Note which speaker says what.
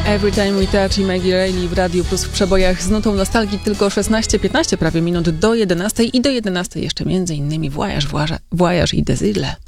Speaker 1: Every Time We Touch i Maggie Reilly w Radiu Plus w przebojach z nutą nostalgii. Tylko 16-15 prawie minut do 11 i do 11 jeszcze między innymi Voyage i Desile.